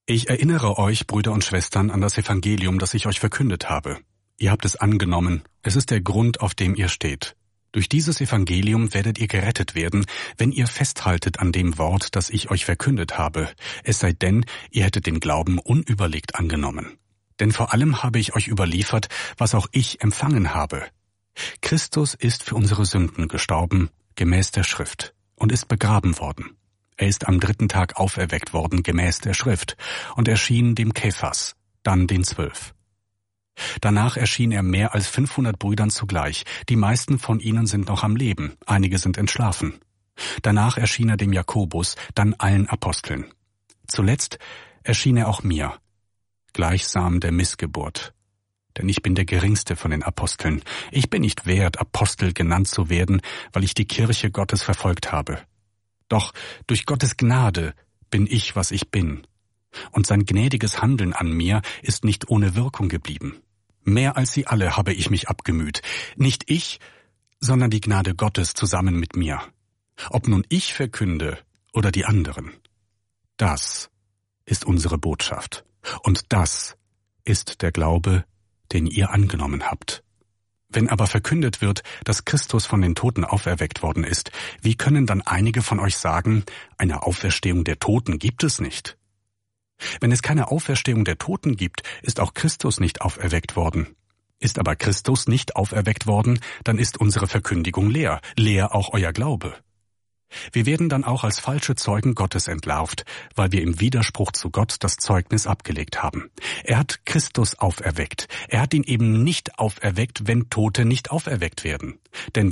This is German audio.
Ich erinnere euch, Brüder und Schwestern, an das Evangelium, das ich euch verkündet habe. Ihr habt es angenommen, es ist der Grund, auf dem ihr steht. Durch dieses Evangelium werdet ihr gerettet werden, wenn ihr festhaltet an dem Wort, das ich euch verkündet habe, es sei denn, ihr hättet den Glauben unüberlegt angenommen. Denn vor allem habe ich euch überliefert, was auch ich empfangen habe. Christus ist für unsere Sünden gestorben, gemäß der Schrift, und ist begraben worden. Er ist am 3. Tag auferweckt worden, gemäß der Schrift, und erschien dem Kephas, dann den 12. Danach erschien er mehr als 500 Brüdern zugleich. Die meisten von ihnen sind noch am Leben, einige sind entschlafen. Danach erschien er dem Jakobus, dann allen Aposteln. Zuletzt erschien er auch mir, gleichsam der Missgeburt. Denn ich bin der geringste von den Aposteln. Ich bin nicht wert, Apostel genannt zu werden, weil ich die Kirche Gottes verfolgt habe. Doch durch Gottes Gnade bin ich, was ich bin. Und sein gnädiges Handeln an mir ist nicht ohne Wirkung geblieben. Mehr als sie alle habe ich mich abgemüht. Nicht ich, sondern die Gnade Gottes zusammen mit mir. Ob nun ich verkünde oder die anderen. Das ist unsere Botschaft. Und das ist der Glaube, den ihr angenommen habt. Wenn aber verkündet wird, dass Christus von den Toten auferweckt worden ist, wie können dann einige von euch sagen, eine Auferstehung der Toten gibt es nicht? Wenn es keine Auferstehung der Toten gibt, ist auch Christus nicht auferweckt worden. Ist aber Christus nicht auferweckt worden, dann ist unsere Verkündigung leer, leer auch euer Glaube. Wir werden dann auch als falsche Zeugen Gottes entlarvt, weil wir im Widerspruch zu Gott das Zeugnis abgelegt haben. Er hat Christus auferweckt. Er hat ihn eben nicht auferweckt, wenn Tote nicht auferweckt werden. Denn